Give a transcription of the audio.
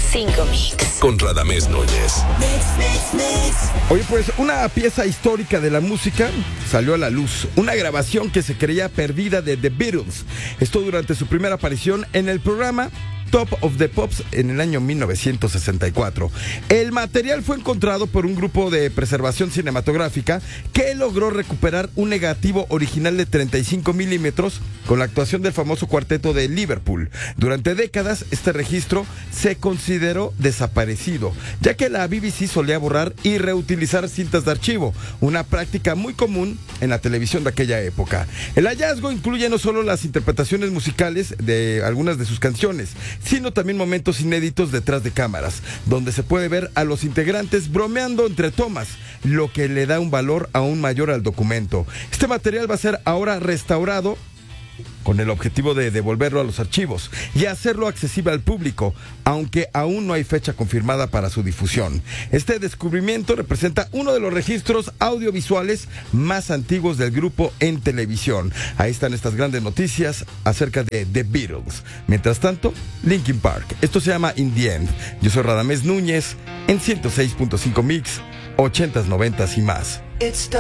105.5 Mix. Con Radamés Núñez. Oye, pues una pieza histórica de la música salió a la luz. Una grabación que se creía perdida de The Beatles. Esto durante su primera aparición en el programa Top of the Pops en el año 1964. El material fue encontrado por un grupo de preservación cinematográfica que logró recuperar un negativo original de 35 milímetros con la actuación del famoso cuarteto de Liverpool. Durante décadas este registro se consideró desaparecido, ya que la BBC solía borrar y reutilizar cintas de archivo, una práctica muy común en la televisión de aquella época. El hallazgo incluye no solo las interpretaciones musicales de algunas de sus canciones, sino también momentos inéditos detrás de cámaras, donde se puede ver a los integrantes bromeando entre tomas, lo que le da un valor aún mayor al documento. Este material va a ser ahora restaurado con el objetivo de devolverlo a los archivos y hacerlo accesible al público, aunque aún no hay fecha confirmada para su difusión. Este descubrimiento representa uno de los registros audiovisuales más antiguos del grupo en televisión. Ahí están estas grandes noticias acerca de The Beatles. Mientras tanto, Linkin Park. Esto se llama In the End. Yo soy Radamés Núñez en 106.5 Mix, 80s, 90s y más.